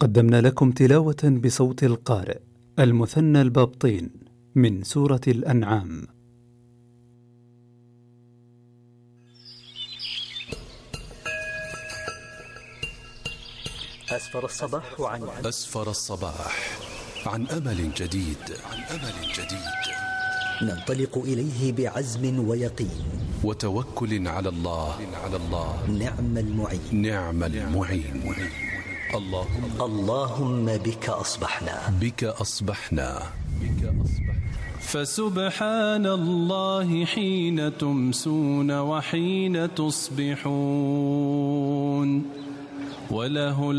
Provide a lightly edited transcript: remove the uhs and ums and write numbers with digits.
قدمنا لكم تلاوة بصوت القارئ المثنى البابطين من سورة الأنعام. أسفر الصباح عن أمل جديد. ننطلق إليه بعزم ويقين وتوكل على الله. نعم المعين. اللهم بك أصبحنا. فسبحان الله حين تمسون وحين تصبحون، وله